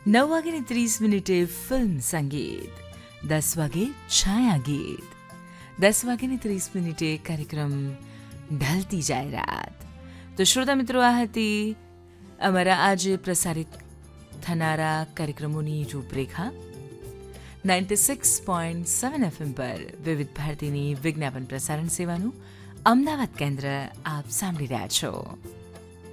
9:30 film સંગીત, 10 વાગે છાયા ગીત, 10:30 કાર્યક્રમ ઢલતી જાહેરાત. તો શ્રોતા મિત્રો, આ હતી અમારા આજે પ્રસારિત થનારા કાર્યક્રમોની રૂપરેખા. 96.7 FM પર વિવિધ ભારતીની વિજ્ઞાપન પ્રસારણ સેવાનું અમદાવાદ કેન્દ્ર આપ સાંભળી રહ્યા છો.